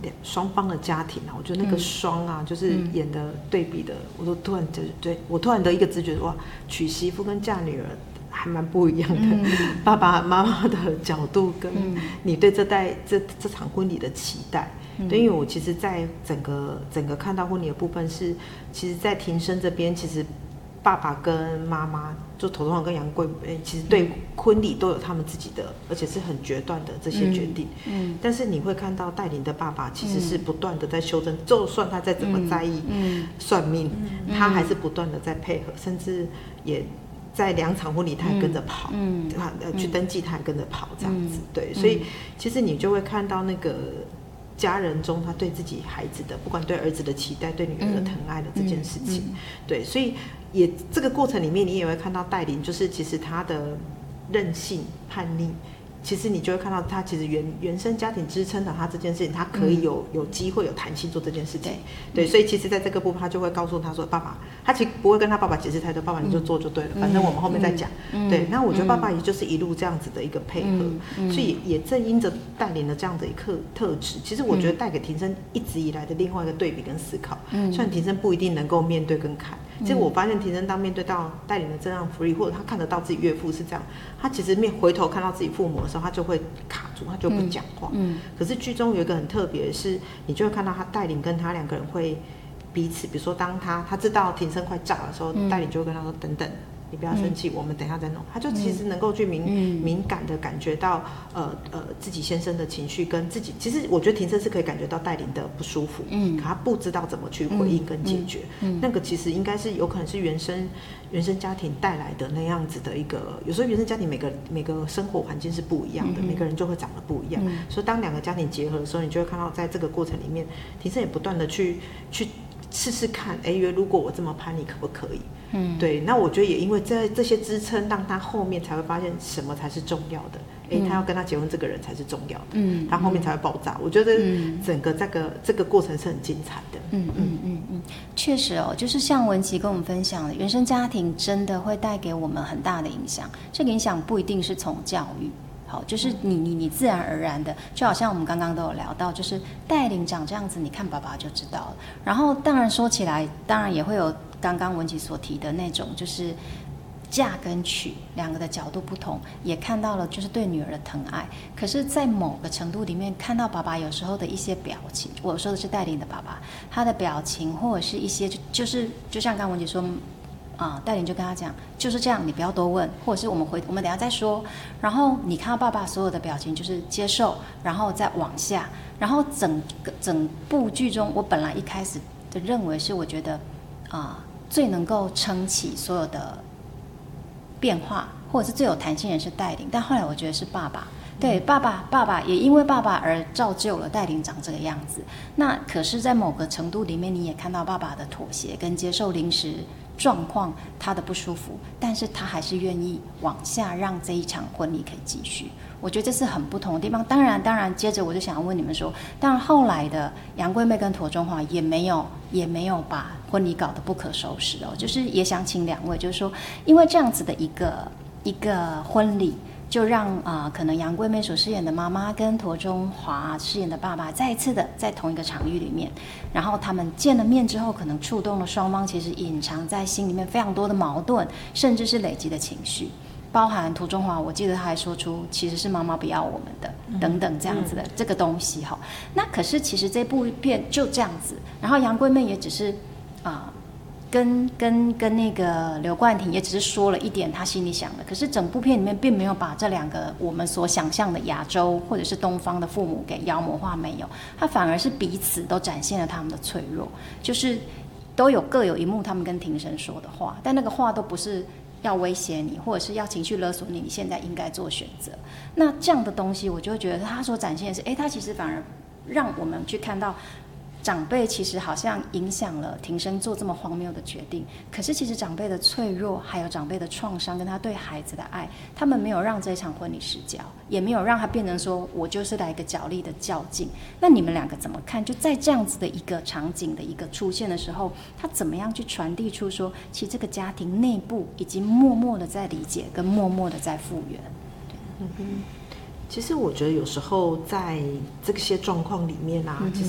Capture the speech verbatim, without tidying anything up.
双方的家庭啊，我觉得那个双啊，嗯、就是演的对比的，我都突然就对我突然的一个直觉，哇，娶媳妇跟嫁女儿还蛮不一样的。嗯、爸爸妈妈的角度跟你对这代这这场婚礼的期待。嗯、对，因为我其实，在整个整个看到婚礼的部分是，其实，在庭生这边，其实爸爸跟妈妈，就头中华跟杨贵，其实对婚礼都有他们自己的，而且是很决断的这些决定。嗯，嗯但是你会看到带领的爸爸其实是不断的在修正，嗯、就算他再怎么在意算命，嗯、他还是不断的在配合，甚至也。在两场婚礼，他还跟着跑，嗯，嗯去登记，他还跟着跑，这样子，嗯、对，所以其实你就会看到那个家人中，他对自己孩子的，不管对儿子的期待，对女儿的疼爱的这件事情，嗯嗯、对，所以也这个过程里面，你也会看到带领，就是其实他的任性、叛逆。其实你就会看到他其实原原生家庭支撑的他这件事情，他可以有、嗯、有机会有弹性做这件事情。对，对所以其实在这个部分，他就会告诉他说：“爸爸，他其实不会跟他爸爸解释太多，爸爸你就做就对了，嗯、反正我们后面再讲。嗯”对，那我觉得爸爸也就是一路这样子的一个配合，嗯嗯、所以也正因着带领了这样的一个特质，其实我觉得带给庭生一直以来的另外一个对比跟思考。嗯，虽然庭生不一定能够面对跟看。其实我发现庭生当面对到带领的这样福利，或者他看得到自己岳父是这样，他其实面回头看到自己父母的时候，他就会卡住，他就不讲话。嗯，嗯可是剧中有一个很特别的是，你就会看到他带领跟他两个人会彼此，比如说当他他知道庭生快炸的时候，带领就会跟他说等等。你不要生气，嗯、我们等一下再弄。他就其实能够去敏、嗯、敏感的感觉到，呃呃，自己先生的情绪跟自己，其实我觉得庭生是可以感觉到带领的不舒服，嗯，可他不知道怎么去回应跟解决。嗯嗯、那个其实应该是有可能是原生原生家庭带来的那样子的一个，有时候原生家庭每个每个生活环境是不一样的，嗯、每个人就会长得不一样。嗯、所以当两个家庭结合的时候，你就会看到在这个过程里面，庭生也不断的去去试试看，哎，如果我这么叛逆可不可以？嗯，对，那我觉得也因为这这些支撑，让他后面才会发现什么才是重要的。哎、嗯，他要跟他结婚这个人才是重要的。嗯，他后面才会爆炸。嗯、我觉得整个这个、嗯、这个过程是很精彩的。 嗯嗯嗯嗯，确实哦，就是像文琪跟我们分享的，原生家庭真的会带给我们很大的影响。这个影响不一定是从教育。好，就是你你你自然而然的，就好像我们刚刚都有聊到，就是带领长这样子，你看爸爸就知道了。然后当然说起来，当然也会有刚刚文琪所提的那种，就是嫁跟娶两个的角度不同，也看到了就是对女儿的疼爱。可是，在某个程度里面，看到爸爸有时候的一些表情，我说的是带领的爸爸，他的表情或者是一些就就是就像刚刚文琪说。啊，带领就跟他讲，就是这样，你不要多问，或者是我们回，我们等一下再说。然后你看到爸爸所有的表情就是接受，然后再往下，然后整个整部剧中，我本来一开始的认为是我觉得啊、呃、最能够撑起所有的变化，或者是最有弹性人是带领，但后来我觉得是爸爸。对，爸爸，爸爸也因为爸爸而造就了带领长这个样子。那可是，在某个程度里面，你也看到爸爸的妥协跟接受临时状况，他的不舒服，但是他还是愿意往下让这一场婚礼可以继续。我觉得这是很不同的地方。当然，当然，接着我就想要问你们说，当然后来的杨贵妹跟庹中华也没有也没有把婚礼搞得不可收拾哦。就是也想请两位，就是说，因为这样子的一个一个婚礼。就让啊、呃，可能杨贵妹所饰演的妈妈跟庹中华饰演的爸爸再一次的在同一个场域里面，然后他们见了面之后，可能触动了双方其实隐藏在心里面非常多的矛盾，甚至是累积的情绪，包含庹中华，我记得他还说出其实是妈妈不要我们的、嗯、等等这样子的、嗯、这个东西哈。那可是其实这部片就这样子，然后杨贵妹也只是啊。呃跟跟跟那个刘冠廷也只是说了一点他心里想的，可是整部片里面并没有把这两个我们所想象的亚洲或者是东方的父母给妖魔化，没有，他反而是彼此都展现了他们的脆弱，就是都有各有一幕他们跟庭生说的话，但那个话都不是要威胁你，或者是要情绪勒索你，你现在应该做选择。那这样的东西，我就会觉得他所展现的是，哎，他其实反而让我们去看到。长辈其实好像影响了庭生做这么荒谬的决定，可是其实长辈的脆弱，还有长辈的创伤，跟他对孩子的爱，他们没有让这场婚礼失焦，也没有让他变成说我就是来一个角力的较劲。那你们两个怎么看？就在这样子的一个场景的一个出现的时候，他怎么样去传递出说，其实这个家庭内部已经默默的在理解，跟默默的在复原。嗯哼。其实我觉得有时候在这些状况里面啊，嗯、其实